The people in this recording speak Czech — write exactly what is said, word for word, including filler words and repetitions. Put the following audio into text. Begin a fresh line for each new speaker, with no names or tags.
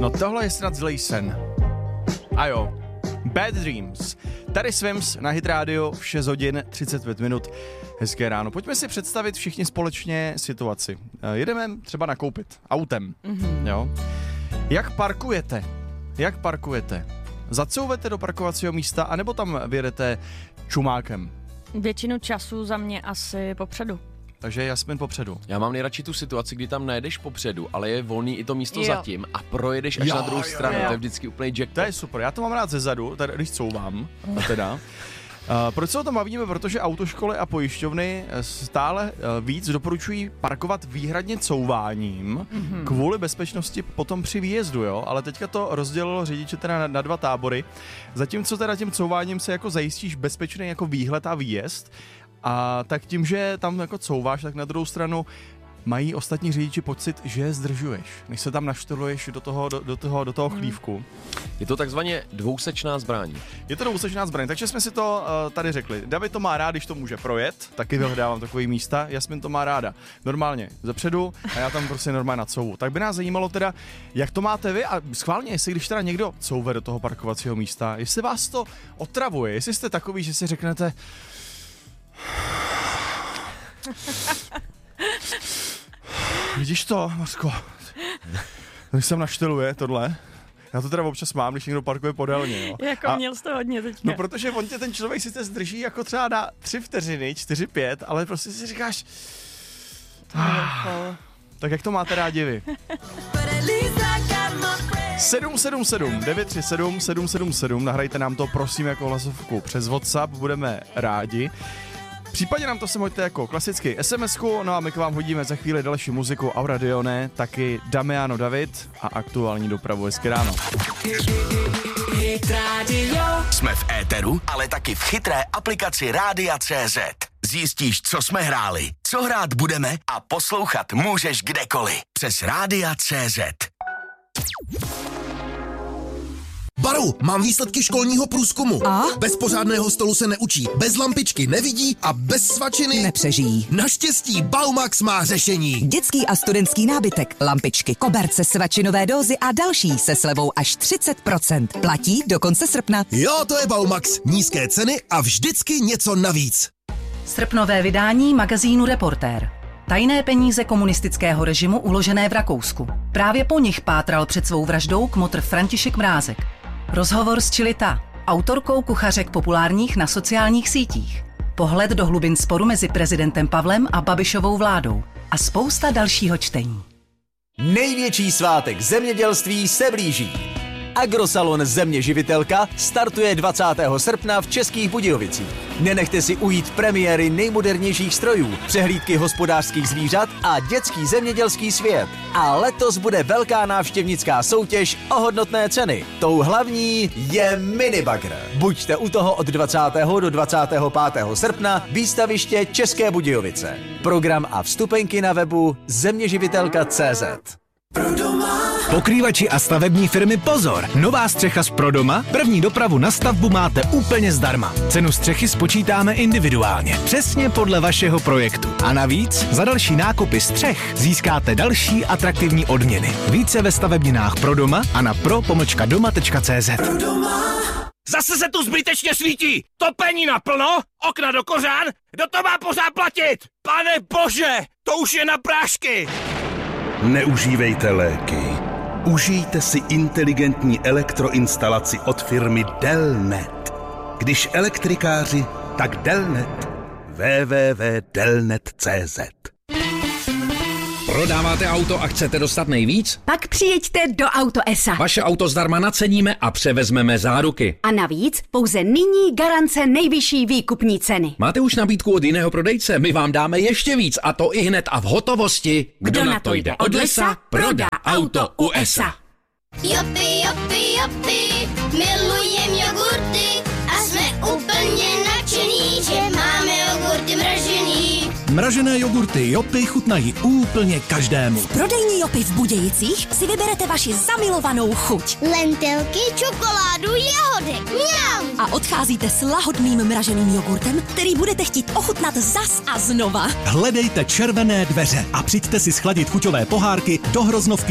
No tohle je snad zlej sen. A jo, Bad Dreams. Tady Swims na Hit Radio v šest hodin třicet pět minut. Hezké ráno. Pojďme si představit všichni společně situaci. Jedeme třeba nakoupit autem. Mm-hmm. Jo? Jak parkujete? Jak parkujete? Zacouvete do parkovacího místa, anebo tam vyjedete čumákem?
Většinu času za mě asi popředu.
Takže Jasmin popředu.
Já mám nejradši tu situaci, kdy tam nejedeš popředu, ale je volný i to místo
jo.
zatím a projedeš až
jo,
na druhou
jo,
stranu.
jo.
To je vždycky úplný jackpot.
To je super. Já to mám rád zezadu, tady když couvám. Teda. Uh, proč se o tom bavíme? Protože autoškoly a pojišťovny stále uh, víc doporučují parkovat výhradně couváním mm-hmm. kvůli bezpečnosti potom při výjezdu, jo? Ale teďka to rozdělilo řidiče teda na, na dva tábory. Zatímco teda tím couváním se jako zajistíš bezpečný jako výhled a výjezd, a tak tím, že tam jako couváš, tak na druhou stranu mají ostatní řidiči pocit, že je zdržuješ, než se tam naštoluješ do toho, do, do toho, do toho chlívku.
Je to takzvaně dvousečná zbraň.
Je to dvousečná zbraň, takže jsme si to uh, tady řekli. David to má rád, když to může projet, taky vyhledávám takový místa, Jasmin to má ráda. Normálně zepředu a já tam prostě normálně nacouvu. Tak by nás zajímalo teda, jak to máte vy a schválně, jestli když teda někdo couve do toho parkovacího místa, jestli vás to otravuje, jestli jste takový, že si řeknete vidíš to, Marsko? Když jsem našteluje tohle. Já to teda občas mám, když někdo parkuje podélně. Jo.
Jako a, měl jsi to hodně teďka.
No protože on tě ten člověk sice zdrží jako třeba na tři vteřiny, čtyři, pět, ale prostě si říkáš ah, tak jak to máte rádi vy? sedm sedm sedm devět tři sedm sedm sedm sedm, nahrajte nám to prosím jako hlasovku přes WhatsApp, budeme rádi. Případně nám to sem hoďte jako klasicky es em esku, no a my k vám hodíme za chvíli další muziku Auradione, taky Damiano David a aktuální dopravu. Hezké ráno.
Jsme v éteru, ale taky v chytré aplikaci Rádia tečka cé zet. Zjistíš, co jsme hráli, co hrát budeme a poslouchat můžeš kdekoliv. Přes Rádia tečka cé zet.
Baru, mám výsledky školního průzkumu.
A?
Bez pořádného stolu se neučí, bez lampičky nevidí a bez svačiny
nepřežijí.
Naštěstí Baumax má řešení.
Dětský a studentský nábytek, lampičky, koberce, svačinové dózy a další se slevou až třicet procent. Platí do konce srpna.
Jo, to je Baumax. Nízké ceny a vždycky něco navíc.
Srpnové vydání magazínu Reportér. Tajné peníze komunistického režimu uložené v Rakousku. Právě po nich pátral před svou vraždou kmotr František Mrázek. Rozhovor s Čilita, autorkou kuchařek populárních na sociálních sítích. Pohled do hlubin sporu mezi prezidentem Pavlem a Babišovou vládou. A spousta dalšího čtení.
Největší svátek zemědělství se blíží. Agrosalon Země živitelka startuje dvacátého srpna v Českých Budějovicích. Nenechte si ujít premiéry nejmodernějších strojů, přehlídky hospodářských zvířat a dětský zemědělský svět. A letos bude velká návštěvnická soutěž o hodnotné ceny. Tou hlavní je minibagr. Buďte u toho od dvacátého do dvacátého pátého srpna výstaviště České Budějovice. Program a vstupenky na webu zeměživitelka tečka cé zet.
Pokrývači a stavební firmy pozor! Nová střecha z Prodoma? První dopravu na stavbu máte úplně zdarma. Cenu střechy spočítáme individuálně, přesně podle vašeho projektu. A navíc za další nákupy střech získáte další atraktivní odměny. Více ve stavebninách Prodoma a na pro pomlčka doma tečka cé zet.
Zase se tu zbytečně svítí! Topení naplno, okna do kořán, kdo to má pořád platit? Pane bože, to už je na prášky!
Neužívejte léky. Užijte si inteligentní elektroinstalaci od firmy Delnet. Když elektrikáři, tak Delnet. w w w tečka delnet tečka cé zet.
Prodáváte auto a chcete dostat nejvíc?
Pak přijeďte do Auto es a.
Vaše auto zdarma naceníme a převezmeme záruky.
A navíc pouze nyní garance nejvyšší výkupní ceny.
Máte už nabídku od jiného prodejce? My vám dáme ještě víc a to i hned a v hotovosti. Kdo, Kdo na to jde od lesa, prodá auto u es a.
Jopi, jopi, jopi, milujem jogurty a jsme úplně nadšený, že máme jogurty mražený.
Mražené jogurty Jopi chutnají úplně každému.
V prodejní Jopi v Budějicích si vyberete vaši zamilovanou chuť.
Lentilky, čokoládu, jahodek, mňam!
A odcházíte s lahodným mraženým jogurtem, který budete chtít ochutnat zas a znova.
Hledejte červené dveře a přijďte si schladit chuťové pohárky do Hroznovky